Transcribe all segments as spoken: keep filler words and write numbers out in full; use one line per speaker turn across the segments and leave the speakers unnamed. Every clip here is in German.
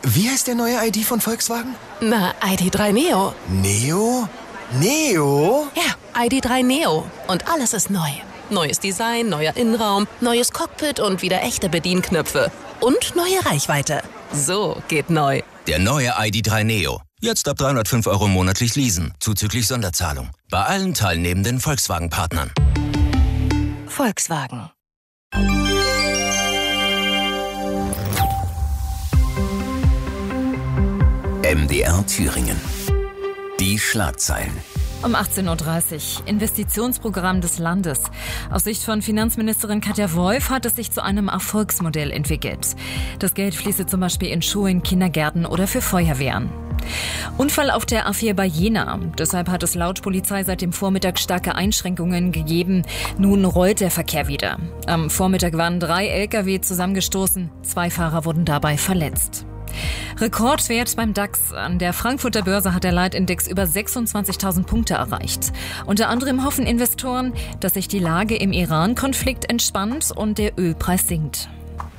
Wie heißt der neue I D von Volkswagen?
Na, I D drei Neo.
Neo? Neo?
Ja, I D drei Neo. Und alles ist neu. Neues Design, neuer Innenraum, neues Cockpit und wieder echte Bedienknöpfe. Und neue Reichweite. So geht neu.
Der neue I D drei Neo. Jetzt ab dreihundertfünf Euro monatlich leasen, zuzüglich Sonderzahlung. Bei allen teilnehmenden Volkswagen-Partnern.
Volkswagen.
M D R Thüringen. Die Schlagzeilen.
Um achtzehn Uhr dreißig. Investitionsprogramm des Landes. Aus Sicht von Finanzministerin Katja Wolf hat es sich zu einem Erfolgsmodell entwickelt. Das Geld fließe zum Beispiel in Schulen, Kindergärten oder für Feuerwehren. Unfall auf der A vier bei Jena. Deshalb hat es laut Polizei seit dem Vormittag starke Einschränkungen gegeben. Nun rollt der Verkehr wieder. Am Vormittag waren drei L K W zusammengestoßen. Zwei Fahrer wurden dabei verletzt. Rekordwert beim DAX. An der Frankfurter Börse hat der Leitindex über sechsundzwanzigtausend Punkte erreicht. Unter anderem hoffen Investoren, dass sich die Lage im Iran-Konflikt entspannt und der Ölpreis sinkt.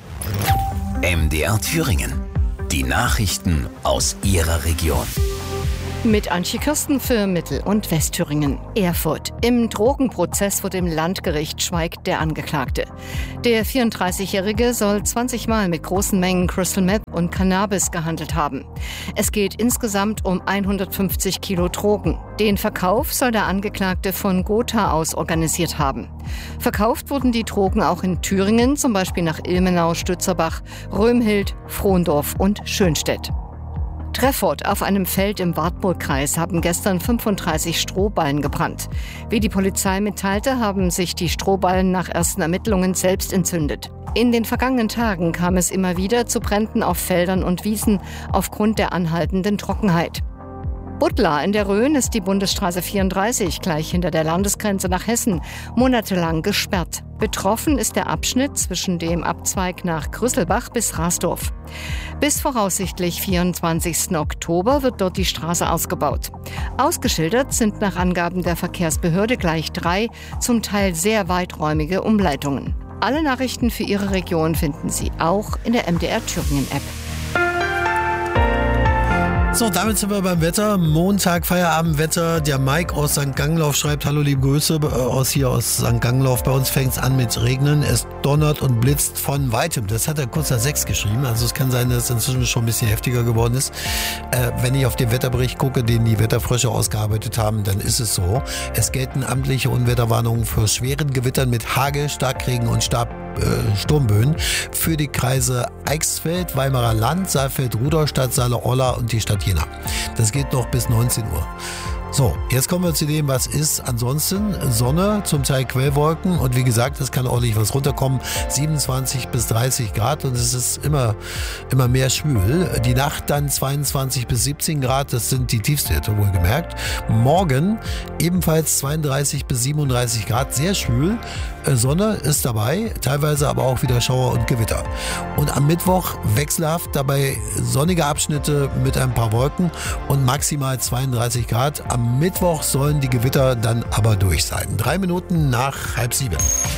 M D R Thüringen. Die Nachrichten aus Ihrer Region.
Mit Antje Kirsten für Mittel- und Westthüringen. Erfurt. Im Drogenprozess vor dem Landgericht schweigt der Angeklagte. Der vierunddreißigjährige soll zwanzig Mal mit großen Mengen Crystal Meth und Cannabis gehandelt haben. Es geht insgesamt um hundertfünfzig Kilo Drogen. Den Verkauf soll der Angeklagte von Gotha aus organisiert haben. Verkauft wurden die Drogen auch in Thüringen, zum Beispiel nach Ilmenau, Stützerbach, Römhild, Frohndorf und Schönstedt. Treffort. Auf einem Feld im Wartburgkreis haben gestern fünfunddreißig Strohballen gebrannt. Wie die Polizei mitteilte, haben sich die Strohballen nach ersten Ermittlungen selbst entzündet. In den vergangenen Tagen kam es immer wieder zu Bränden auf Feldern und Wiesen aufgrund der anhaltenden Trockenheit. Buttlar in der Rhön ist die Bundesstraße vierunddreißig, gleich hinter der Landesgrenze nach Hessen, monatelang gesperrt. Betroffen ist der Abschnitt zwischen dem Abzweig nach Grüsselbach bis Rasdorf. Bis voraussichtlich vierundzwanzigsten Oktober wird dort die Straße ausgebaut. Ausgeschildert sind nach Angaben der Verkehrsbehörde gleich drei, zum Teil sehr weiträumige Umleitungen. Alle Nachrichten für Ihre Region finden Sie auch in der M D R Thüringen App.
So, damit sind wir beim Wetter. Montag, Feierabendwetter. Der Mike aus Sankt Ganglauf schreibt: Hallo, liebe Grüße äh, aus hier aus Sankt Ganglauf. Bei uns fängt es an mit Regnen. Es donnert und blitzt von weitem. Das hat er kurz nach sechs geschrieben. Also es kann sein, dass es inzwischen schon ein bisschen heftiger geworden ist. Äh, wenn ich auf den Wetterbericht gucke, den die Wetterfrösche ausgearbeitet haben, dann ist es so. Es gelten amtliche Unwetterwarnungen für schweren Gewittern mit Hagel, Starkregen und Stab. Sturmböen für die Kreise Eichsfeld, Weimarer Land, Saalfeld, Rudolstadt, Saale-Orla und die Stadt Jena. Das geht noch bis neunzehn Uhr. So, jetzt kommen wir zu dem, was ist. Ansonsten Sonne, zum Teil Quellwolken und wie gesagt, es kann ordentlich was runterkommen. siebenundzwanzig bis dreißig Grad und es ist immer, immer mehr schwül. Die Nacht dann zweiundzwanzig bis siebzehn Grad, das sind die Tiefstwerte wohlgemerkt. Morgen ebenfalls zweiunddreißig bis siebenunddreißig Grad, sehr schwül. Sonne ist dabei, teilweise aber auch wieder Schauer und Gewitter. Und am Mittwoch wechselhaft, dabei sonnige Abschnitte mit ein paar Wolken und maximal zweiunddreißig Grad. Am Mittwoch sollen die Gewitter dann aber durch sein. Drei Minuten nach halb sieben.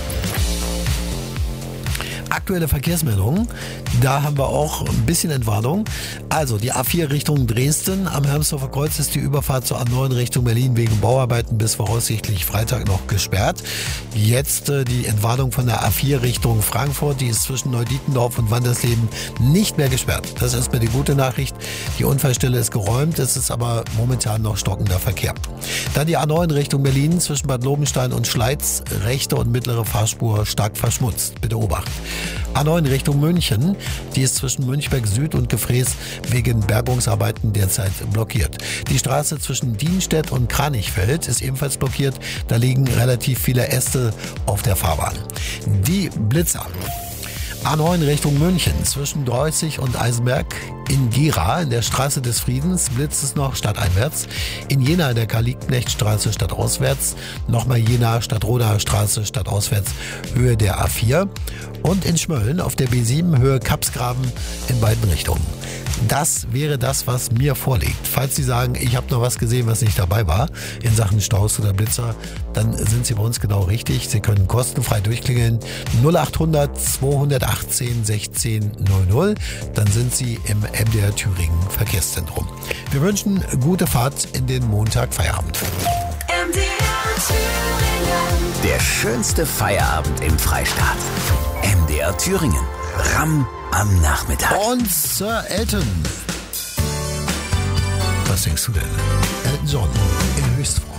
Aktuelle Verkehrsmeldungen, da haben wir auch ein bisschen Entwarnung. Also die A vier Richtung Dresden, am Hermsdorfer Kreuz ist die Überfahrt zur A neun Richtung Berlin wegen Bauarbeiten bis voraussichtlich Freitag noch gesperrt. Jetzt äh, die Entwarnung von der A vier Richtung Frankfurt, die ist zwischen Neudietendorf und Wandersleben nicht mehr gesperrt. Das ist erstmal die gute Nachricht. Die Unfallstelle ist geräumt, es ist aber momentan noch stockender Verkehr. Dann die A neun Richtung Berlin zwischen Bad Lobenstein und Schleiz, rechte und mittlere Fahrspur stark verschmutzt. Bitte Obacht. A neun Richtung München, die ist zwischen Münchberg Süd und Gefrees wegen Bergungsarbeiten derzeit blockiert. Die Straße zwischen Dienstedt und Kranichfeld ist ebenfalls blockiert. Da liegen relativ viele Äste auf der Fahrbahn. Die Blitzer. A neun Richtung München zwischen Dreußig und Eisenberg. In Gera, in der Straße des Friedens, blitzt es noch stadteinwärts. In Jena in der Karl-Liebknecht-Straße stadtauswärts. Nochmal Jena, Stadtroder Straße stadtauswärts, Höhe der A vier. und in Schmölln auf der B sieben Höhe Kapsgraben in beiden Richtungen. Das wäre das, was mir vorliegt. Falls Sie sagen, ich habe noch was gesehen, was nicht dabei war in Sachen Staus oder Blitzer, dann sind Sie bei uns genau richtig. Sie können kostenfrei durchklingeln null acht hundert zweihundertachtzehn sechzehn null null. Dann sind Sie im M D R Thüringen Verkehrszentrum. Wir wünschen gute Fahrt in den Montag-Feierabend.
M D R Thüringen.
Der schönste Feierabend im Freistaat. M D R Thüringen. Ram am Nachmittag.
Und Sir Elton. Was denkst du denn? Elton John in Höchstform.